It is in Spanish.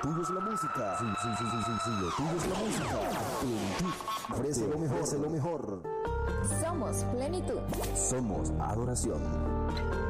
tuyo es la música. Si lo tuyo es la música. Plenitud ofrece lo mejor. Somos plenitud. Somos adoración.